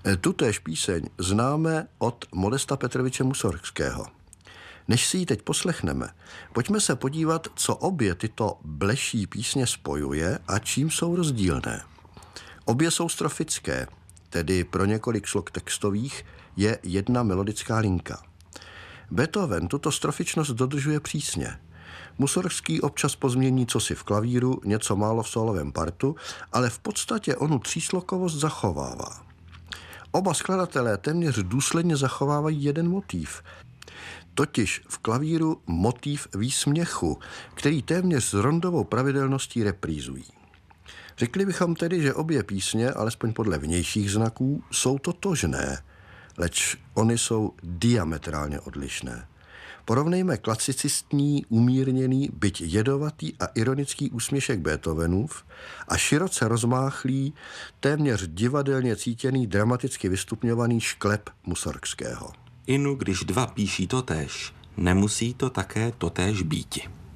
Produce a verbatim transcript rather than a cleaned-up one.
Tutéž píseň známe od Modesta Petroviče Mussorgského. Než si ji teď poslechneme, pojďme se podívat, co obě tyto bleší písně spojuje a čím jsou rozdílné. Obě jsou strofické, tedy pro několik slok textových je jedna melodická linka. Beethoven tuto strofičnost dodržuje přísně. Mussorgský občas pozmění cosi v klavíru, něco málo v sólovém partu, ale v podstatě onu tříslokovost zachovává. Oba skladatelé téměř důsledně zachovávají jeden motív, totiž v klavíru motív výsměchu, který téměř s rondovou pravidelností reprízují. Řekli bychom tedy, že obě písně, alespoň podle vnějších znaků, jsou totožné, leč ony jsou diametrálně odlišné. Porovnejme klasicistní, umírněný, byť jedovatý a ironický úsměšek Beethovenův a široce rozmáchlý, téměř divadelně cítěný, dramaticky vystupňovaný šklep Mussorgského. Inu, když dva píší totéž, nemusí to také totéž býti.